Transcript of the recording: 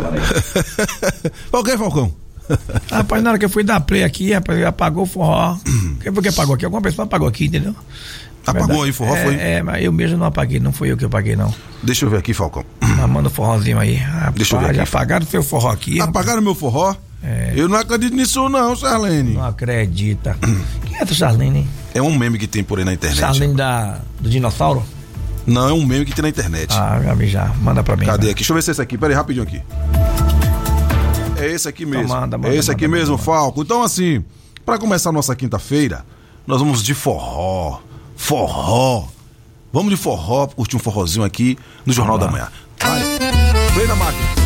Ok, Falcão? Rapaz, na hora que eu fui dar play aqui, rapaz, apagou o forró. Quem foi que apagou aqui? Alguma pessoa apagou aqui, entendeu? Apagou aí o forró, foi? Mas eu mesmo não apaguei, não fui eu que apaguei, não. Deixa eu ver aqui, Falcão. Mas manda o forrozinho aí. Rapaz, deixa eu ver aqui. Já apagaram o seu forró aqui. Apagaram meu forró? Eu não acredito nisso não, Charlene. Não acredita. Quem é essa Charlene, hein? É um meme que tem por aí na internet. Charlene do dinossauro? Não, é um meme que tem na internet. Já vi já. Manda pra mim. Cadê aqui? Deixa eu ver se é esse aqui. Pera aí, rapidinho aqui. É esse aqui mesmo. Então manda, é esse aqui mesmo, Falco. Então assim, pra começar a nossa quinta-feira, nós vamos de forró. Forró. Vamos de forró, curtir um forrozinho aqui no Jornal da Manhã. Vai. Vem na máquina.